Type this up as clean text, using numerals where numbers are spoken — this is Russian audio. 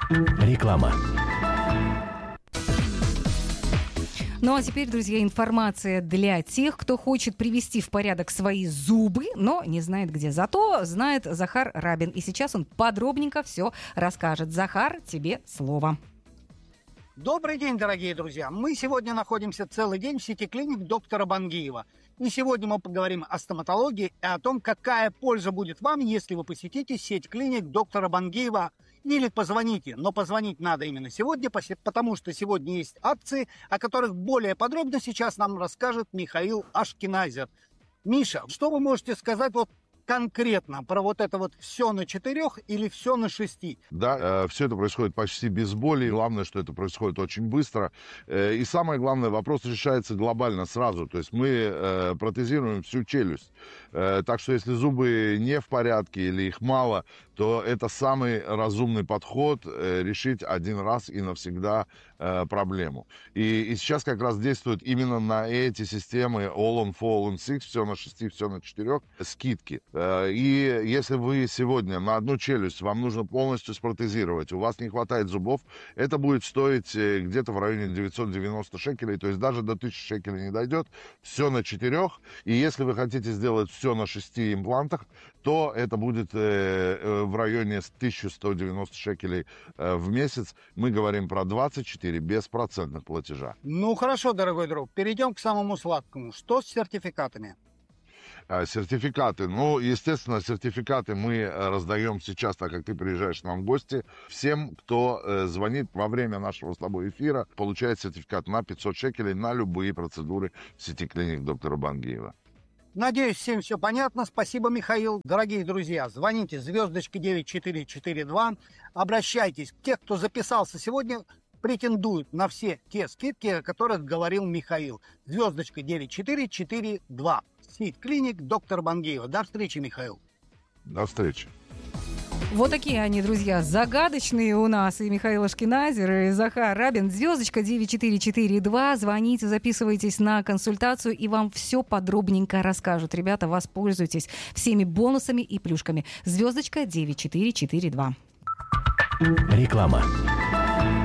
Реклама. Ну а теперь, друзья, информация для тех, кто хочет привести в порядок свои зубы, но не знает где. Зато знает Захар Рабин. И сейчас он подробненько все расскажет. Захар, тебе слово. Добрый день, дорогие друзья. Мы сегодня находимся целый день в сети клиник доктора Бангиева. И сегодня мы поговорим о стоматологии и о том, какая польза будет вам, если вы посетите сеть клиник доктора Бангиева или позвоните. Но позвонить надо именно сегодня, потому что сегодня есть акции, о которых более подробно сейчас нам расскажет Михаил Ашкеназер. Миша, что вы можете сказать конкретно про это все на 4 или все на 6? Да, все это происходит почти без боли. Главное, что это происходит очень быстро. И самое главное, вопрос решается глобально сразу. То есть мы протезируем всю челюсть. Так что если зубы не в порядке или их мало, то это самый разумный подход решить один раз и навсегда проблему. И сейчас как раз действуют именно на эти системы All on 4, All on 6, все на 6, все на 4 скидки. И если вы сегодня на одну челюсть вам нужно полностью спротезировать, у вас не хватает зубов, это будет стоить где-то в районе 990 шекелей, то есть даже до 1000 шекелей не дойдет, все на 4. И если вы хотите сделать все на 6 имплантах, то это будет в районе 1190 шекелей в месяц. Мы говорим про 24 без процентных платежа. Ну хорошо, дорогой друг, перейдем к самому сладкому. Что с сертификатами? Сертификаты. Естественно, сертификаты мы раздаем сейчас, так как ты приезжаешь к нам в гости. Всем, кто звонит во время нашего с тобой эфира, получает сертификат на 500 шекелей на любые процедуры в сети клиник доктора Бангиева. Надеюсь, всем все понятно. Спасибо, Михаил. Дорогие друзья, звоните звездочка 9442. Обращайтесь. Те, кто записался сегодня, претендуют на все те скидки, о которых говорил Михаил. Звездочка 9442. Сеть клиник доктор Бангиева. До встречи, Михаил. До встречи. Вот такие они, друзья, загадочные у нас. И Михаил Ашкеназер, и Захар Рабин. Звездочка 9442. Звоните, записывайтесь на консультацию, и вам все подробненько расскажут. Ребята, воспользуйтесь всеми бонусами и плюшками. Звездочка 9442. Реклама.